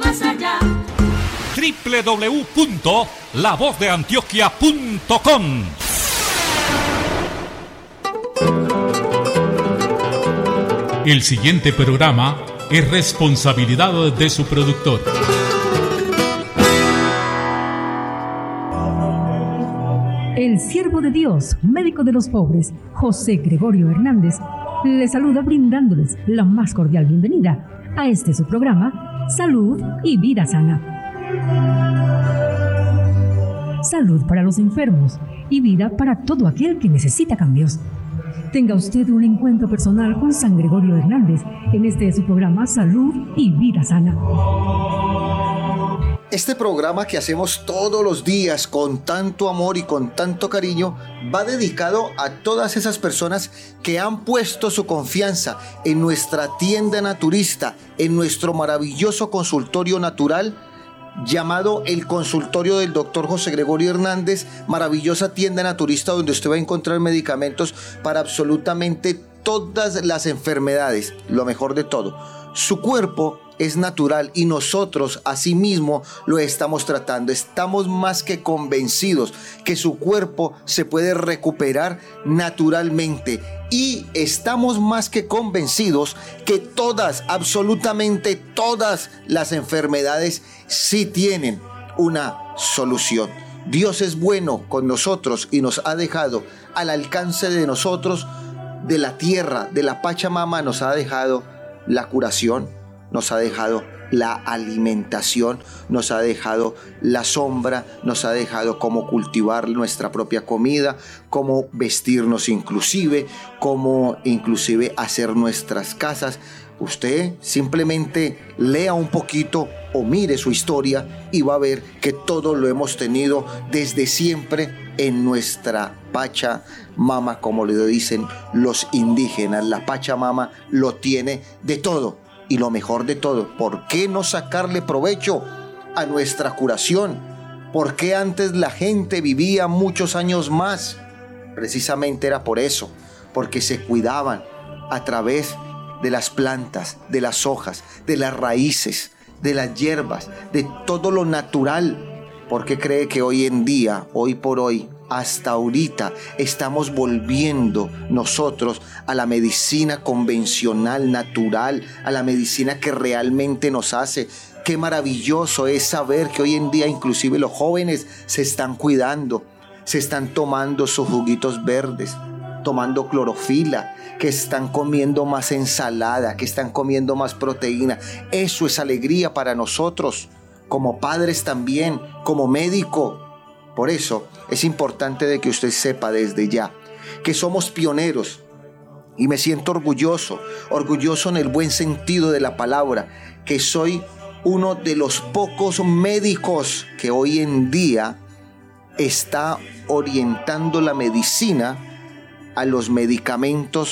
más allá. www.lavozdeantioquia.com. El siguiente programa es responsabilidad de su productor. El siervo de Dios, médico de los pobres, José Gregorio Hernández, les saluda brindándoles la más cordial bienvenida a este su programa, Salud y Vida Sana. Salud para los enfermos y vida para todo aquel que necesita cambios. Tenga usted un encuentro personal con San Gregorio Hernández en este su programa Salud y Vida Sana. Este programa que hacemos todos los días con tanto amor y con tanto cariño va dedicado a todas esas personas que han puesto su confianza en nuestra tienda naturista, en nuestro maravilloso consultorio natural llamado el consultorio del doctor José Gregorio Hernández, maravillosa tienda naturista donde usted va a encontrar medicamentos para absolutamente todas las enfermedades. Lo mejor de todo, su cuerpo es natural y nosotros asimismo lo estamos tratando. Estamos más que convencidos que su cuerpo se puede recuperar naturalmente y estamos más que convencidos que todas, absolutamente todas las enfermedades sí tienen una solución. Dios es bueno con nosotros y nos ha dejado al alcance de nosotros, de la tierra, de la Pachamama, nos ha dejado la curación, nos ha dejado la alimentación, nos ha dejado la sombra, nos ha dejado cómo cultivar nuestra propia comida, cómo vestirnos inclusive, cómo inclusive hacer nuestras casas. Usted simplemente lea un poquito o mire su historia y va a ver que todo lo hemos tenido desde siempre en nuestra Pachamama, como le dicen los indígenas. La Pachamama lo tiene de todo. Y lo mejor de todo, ¿por qué no sacarle provecho a nuestra curación? ¿Por qué antes la gente vivía muchos años más? Precisamente era por eso, porque se cuidaban a través de las plantas, de las hojas, de las raíces, de las hierbas, de todo lo natural. ¿Por qué cree que hoy en día, hoy por hoy, hasta ahorita estamos volviendo nosotros a la medicina convencional, natural, a la medicina que realmente nos hace? Qué maravilloso es saber que hoy en día inclusive los jóvenes se están cuidando, se están tomando sus juguitos verdes, tomando clorofila, que están comiendo más ensalada, que están comiendo más proteína. Eso es alegría para nosotros, como padres también, como médico. Por eso es importante de que usted sepa desde ya que somos pioneros y me siento orgulloso en el buen sentido de la palabra, que soy uno de los pocos médicos que hoy en día está orientando la medicina a los medicamentos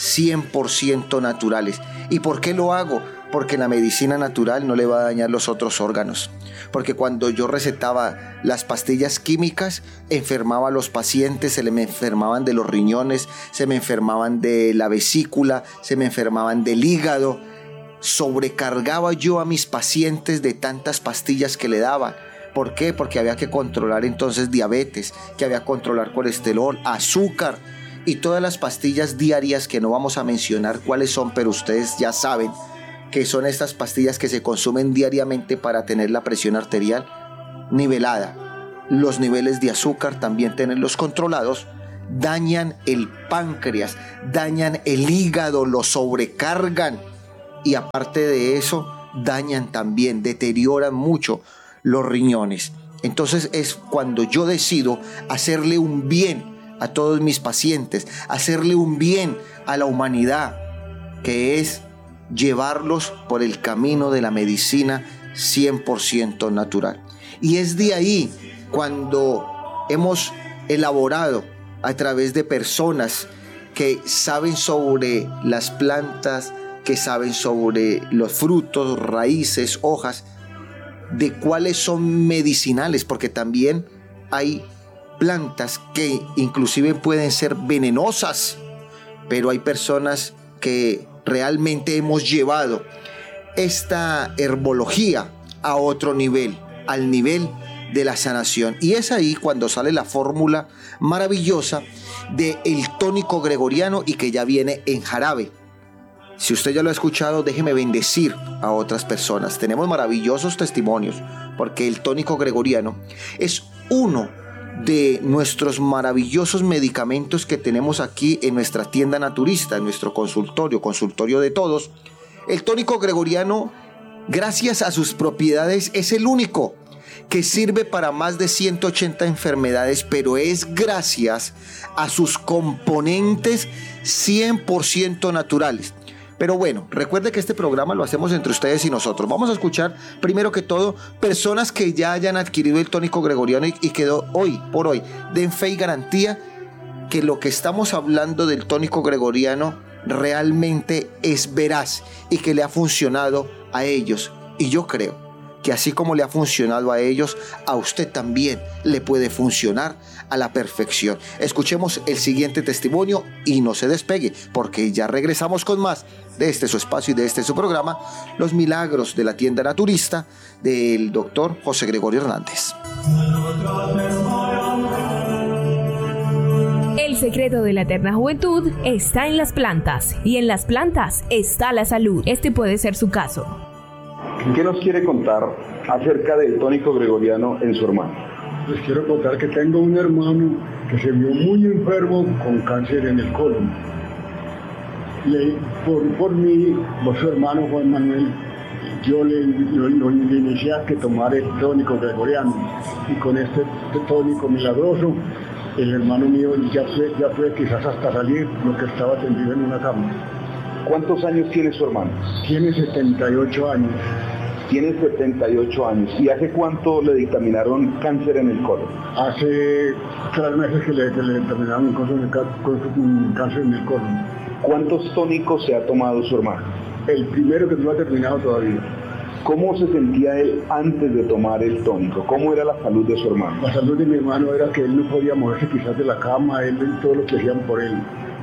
100% naturales. ¿Y por qué lo hago? Porque la medicina natural no le va a dañar los otros órganos. Porque cuando yo recetaba las pastillas químicas, enfermaba a los pacientes, se me enfermaban de los riñones, se me enfermaban de la vesícula, se me enfermaban del hígado. Sobrecargaba yo a mis pacientes de tantas pastillas que le daban. ¿Por qué? Porque había que controlar entonces diabetes, que había que controlar colesterol, azúcar y todas las pastillas diarias que no vamos a mencionar cuáles son, pero ustedes ya saben que son estas pastillas que se consumen diariamente para tener la presión arterial nivelada. Los niveles de azúcar también tenerlos controlados. Dañan el páncreas, dañan el hígado, lo sobrecargan y aparte de eso dañan también, deterioran mucho los riñones. Entonces es cuando yo decido hacerle un bien a todos mis pacientes, hacerle un bien a la humanidad, que es llevarlos por el camino de la medicina 100% natural. Y es de ahí cuando hemos elaborado a través de personas que saben sobre las plantas, que saben sobre los frutos, raíces, hojas, de cuáles son medicinales, porque también hay plantas que inclusive pueden ser venenosas, pero hay personas que realmente hemos llevado esta herbología a otro nivel, al nivel de la sanación. Y es ahí cuando sale la fórmula maravillosa del tónico gregoriano y que ya viene en jarabe. Si usted ya lo ha escuchado, déjeme bendecir a otras personas. Tenemos maravillosos testimonios porque el tónico gregoriano es uno de nuestros maravillosos medicamentos que tenemos aquí en nuestra tienda naturista, en nuestro consultorio de todos. El tónico gregoriano, gracias a sus propiedades, es el único que sirve para más de 180 enfermedades, pero es gracias a sus componentes 100% naturales. Pero bueno, recuerde que este programa lo hacemos entre ustedes y nosotros. Vamos a escuchar, primero que todo, personas que ya hayan adquirido el tónico gregoriano y quedó hoy por hoy, den fe y garantía que lo que estamos hablando del tónico gregoriano realmente es veraz y que le ha funcionado a ellos. Y yo creo que así como le ha funcionado a ellos, a usted también le puede funcionar a la perfección. Escuchemos el siguiente testimonio y no se despegue, porque ya regresamos con más de este su espacio y de este su programa, Los Milagros de la Tienda Naturista, del doctor José Gregorio Hernández. El secreto de la eterna juventud está en las plantas, y en las plantas está la salud. Este puede ser su caso. ¿Qué nos quiere contar acerca del tónico gregoriano en su hermano? Les quiero contar que tengo un hermano que se vio muy enfermo con cáncer en el colon. Por su hermano Juan Manuel, yo le inicié a que tomara el tónico gregoriano. Y con este tónico milagroso, el hermano mío ya fue quizás hasta salir, lo que estaba tendido en una cama. ¿Cuántos años tiene su hermano? Tiene 78 años. Tiene 78 años. ¿Y hace cuánto le dictaminaron cáncer en el colon? Hace 3 meses que le dictaminaron cáncer en el colon. ¿Cuántos tónicos se ha tomado su hermano? El primero que no ha terminado todavía. ¿Cómo se sentía él antes de tomar el tónico? ¿Cómo era la salud de su hermano? La salud de mi hermano era que él no podía moverse quizás de la cama, él y todo lo que hacían por él.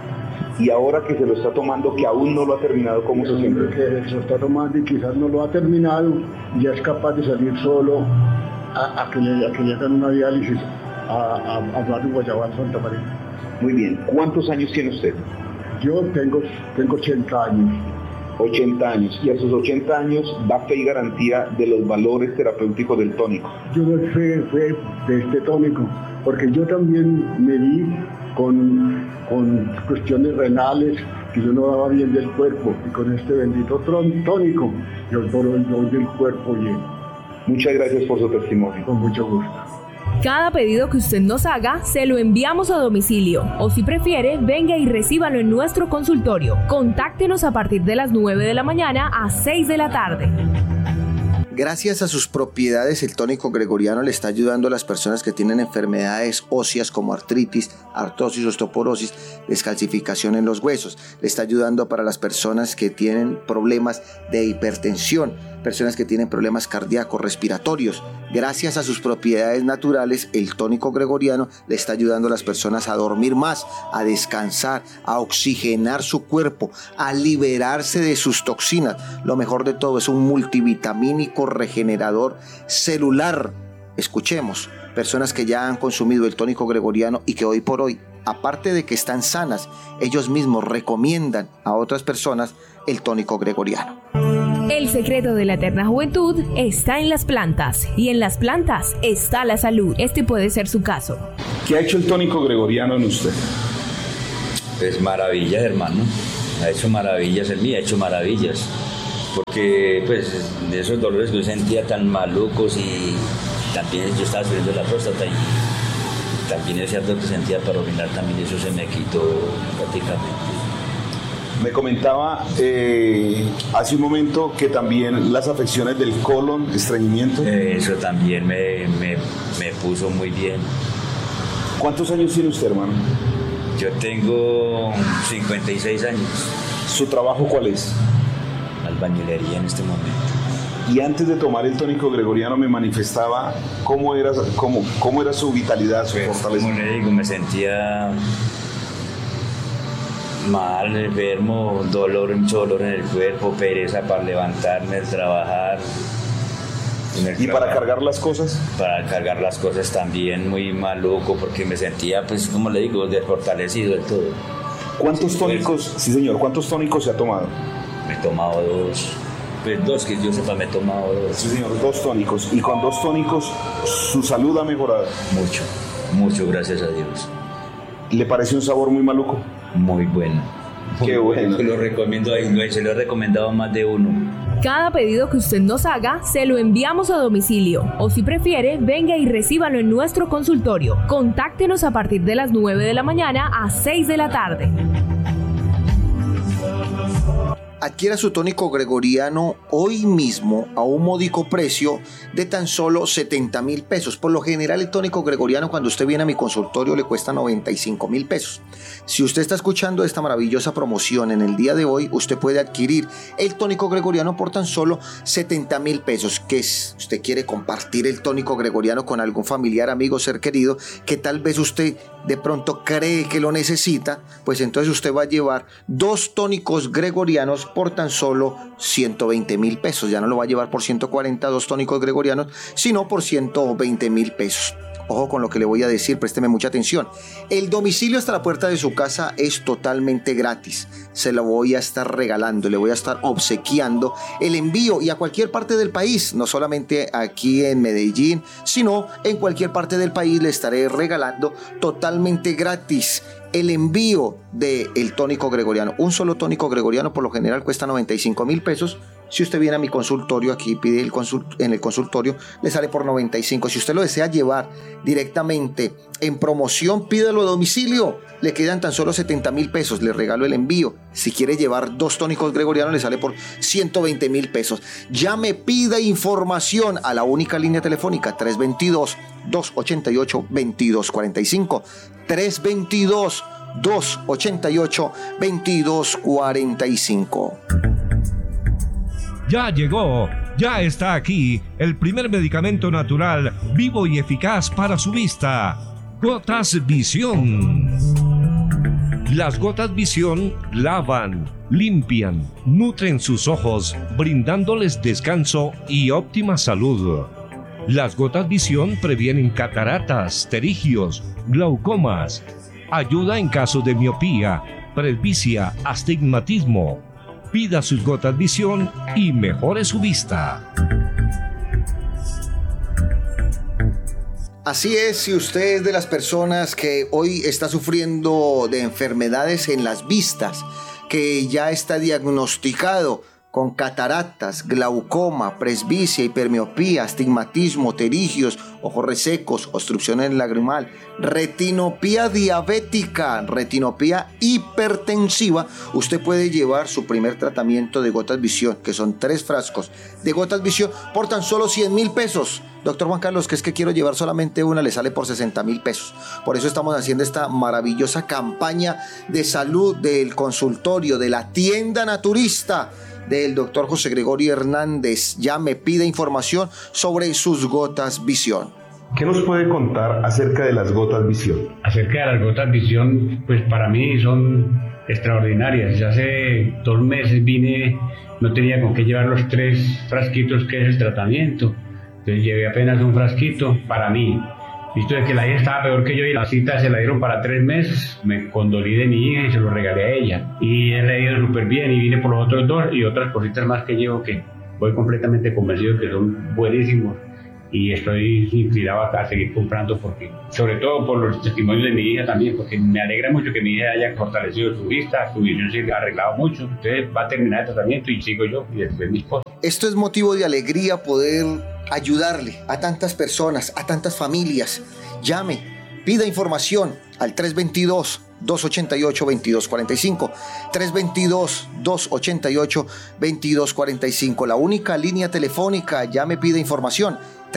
Y ahora que se lo está tomando, que aún no lo ha terminado, ¿cómo se siente? Que se lo está tomando y quizás no lo ha terminado, ya es capaz de salir solo a que le hagan una diálisis a Barrio Guayabal, Santa María. Muy bien. ¿Cuántos años tiene usted? Yo tengo 80 años. 80 años. Y a sus 80 años da fe y garantía de los valores terapéuticos del tónico. Yo doy fe de este tónico, porque yo también me vi con cuestiones renales, que yo no daba bien del cuerpo, y con este bendito tónico yo doy del cuerpo bien. Muchas gracias por su testimonio. Con mucho gusto. Cada pedido que usted nos haga, se lo enviamos a domicilio. O si prefiere, venga y recíbalo en nuestro consultorio. Contáctenos a partir de las 9 de la mañana a 6 de la tarde. Gracias a sus propiedades, el tónico gregoriano le está ayudando a las personas que tienen enfermedades óseas como artritis, artrosis, osteoporosis, descalcificación en los huesos. Le está ayudando para las personas que tienen problemas de hipertensión, personas que tienen problemas cardíacos, respiratorios. Gracias a sus propiedades naturales, el tónico gregoriano le está ayudando a las personas a dormir más, a descansar, a oxigenar su cuerpo, a liberarse de sus toxinas. Lo mejor de todo, es un multivitamínico regenerador celular. Escuchemos, personas que ya han consumido el tónico gregoriano y que hoy por hoy, aparte de que están sanas, ellos mismos recomiendan a otras personas el tónico gregoriano. El secreto de la eterna juventud está en las plantas, y en las plantas está la salud. Este puede ser su caso. ¿Qué ha hecho el tónico gregoriano en usted? Pues maravillas, hermano. Ha hecho maravillas, en mí ha hecho maravillas. Porque pues de esos dolores que yo sentía tan malucos, y también yo estaba sufriendo la próstata, y también ese ardor que sentía para orinar, también eso se me quitó prácticamente. Me comentaba hace un momento que también las afecciones del colon, estreñimiento. Eso también me puso muy bien. ¿Cuántos años tiene usted, hermano? Yo tengo 56 años. ¿Su trabajo cuál es? Albañilería en este momento. Y antes de tomar el tónico gregoriano me manifestaba cómo era su vitalidad, su fortaleza. Como le digo, me sentía mal, enfermo, mucho dolor en el cuerpo, pereza para levantarme, trabajar. ¿Y para cargar las cosas? Para cargar las cosas también muy maluco, porque me sentía, pues, como le digo, desfortalecido del todo. ¿Cuántos tónicos, sí señor, cuántos tónicos se ha tomado? Me he tomado dos, que yo sepa, me he tomado 2. Sí señor, 2 tónicos. ¿Y con 2 tónicos su salud ha mejorado? Mucho, gracias a Dios. ¿Le parece un sabor muy maluco? Muy bueno. Qué bueno. Se lo recomiendo, se lo he recomendado a más de uno. Cada pedido que usted nos haga, se lo enviamos a domicilio. O si prefiere, venga y recíbalo en nuestro consultorio. Contáctenos a partir de las 9 de la mañana a 6 de la tarde. Adquiera su tónico gregoriano hoy mismo a un módico precio de tan solo 70,000 pesos. Por lo general, el tónico gregoriano, cuando usted viene a mi consultorio, le cuesta 95,000 pesos. Si usted está escuchando esta maravillosa promoción en el día de hoy, usted puede adquirir el tónico gregoriano por tan solo 70,000 pesos. Que si usted quiere compartir el tónico gregoriano con algún familiar, amigo, ser querido, que tal vez usted de pronto cree que lo necesita, pues entonces usted va a llevar 2 tónicos gregorianos por tan solo 120,000 pesos. Ya no lo va a llevar por 140 2 tónicos gregorianos, sino por 120,000 pesos. Ojo con lo que le voy a decir, présteme mucha atención. El domicilio hasta la puerta de su casa es totalmente gratis. Se lo voy a estar regalando, le voy a estar obsequiando el envío y a cualquier parte del país, no solamente aquí en Medellín, sino en cualquier parte del país le estaré regalando totalmente gratis el envío del tónico gregoriano. Un solo tónico gregoriano por lo general cuesta 95,000 pesos. Si usted viene a mi consultorio, aquí pide en el consultorio, le sale por 95. Si usted lo desea llevar directamente en promoción, pídalo a domicilio. Le quedan tan solo 70,000 pesos. Le regalo el envío. Si quiere llevar 2 tónicos gregorianos, le sale por 120,000 pesos. Llame, pida información a la única línea telefónica 322-288-2245. 322-288-2245. Ya llegó, ya está aquí, el primer medicamento natural, vivo y eficaz para su vista. Gotas Visión. Las gotas Visión lavan, limpian, nutren sus ojos, brindándoles descanso y óptima salud. Las gotas Visión previenen cataratas, pterigios, glaucomas. Ayuda en caso de miopía, presbicia, astigmatismo. Pida sus gotas Visión y mejore su vista. Así es, si usted es de las personas que hoy está sufriendo de enfermedades en las vistas, que ya está diagnosticado con cataratas, glaucoma, presbicia, hipermiopía, astigmatismo, pterigios, ojos resecos, obstrucción lagrimal, retinopía diabética, retinopía hipertensiva, usted puede llevar su primer tratamiento de gotas Visión, que son 3 frascos de gotas Visión por tan solo 100,000 pesos. Doctor Juan Carlos, que es que quiero llevar solamente una, le sale por 60,000 pesos. Por eso estamos haciendo esta maravillosa campaña de salud del consultorio, de la tienda naturista del doctor José Gregorio Hernández. Ya me pide información sobre sus gotas Visión. ¿Qué nos puede contar acerca de las gotas Visión? Acerca de las gotas Visión, pues para mí son extraordinarias. Ya hace 2 meses vine, no tenía con qué llevar los 3 frasquitos que es el tratamiento. Entonces llevé apenas un frasquito para mí. Visto de que la hija estaba peor que yo y la cita se la dieron para 3 meses, me condolí de mi hija y se lo regalé a ella. Y he leído súper bien y vine por los otros 2 y otras cositas más que llevo que voy completamente convencido que son buenísimos. Y estoy inclinado a seguir comprando porque, sobre todo por los testimonios de mi hija también, porque me alegra mucho que mi hija haya fortalecido su vista, su visión se ha arreglado mucho. Entonces va a terminar el tratamiento y sigo yo y después mi esposa. Esto es motivo de alegría poder ayudarle a tantas personas, a tantas familias. Llame, pida información al 322-288-2245. 322-288-2245. La única línea telefónica. Llame, pida información.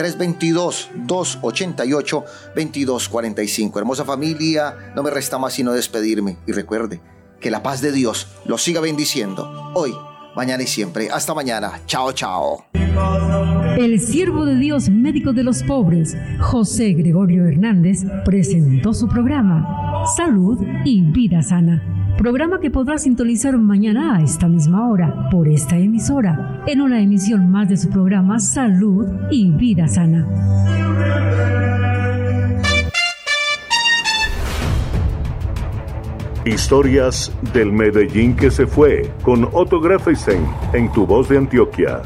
322-288-2245. Hermosa familia, no me resta más sino despedirme. Y recuerde que la paz de Dios los siga bendiciendo. Hoy, mañana y siempre. Hasta mañana. Chao, chao. El siervo de Dios, médico de los pobres, José Gregorio Hernández, presentó su programa Salud y Vida Sana. programa que podrás sintonizar mañana a esta misma hora por esta emisora, en una emisión más de su programa Salud y Vida Sana. Historias del Medellín que se fue, con Otto Greffeisen en Tu Voz de Antioquia.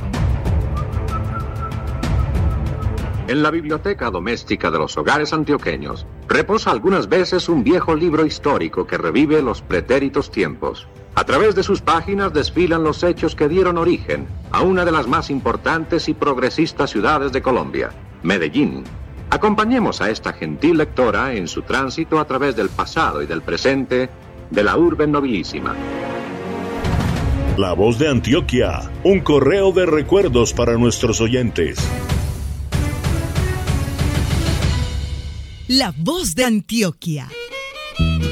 En la biblioteca doméstica de los hogares antioqueños reposa algunas veces un viejo libro histórico que revive los pretéritos tiempos. A través de sus páginas desfilan los hechos que dieron origen a una de las más importantes y progresistas ciudades de Colombia, Medellín. Acompañemos a esta gentil lectora en su tránsito a través del pasado y del presente de la urbe nobilísima. La Voz de Antioquia, un correo de recuerdos para nuestros oyentes. La Voz de Antioquia.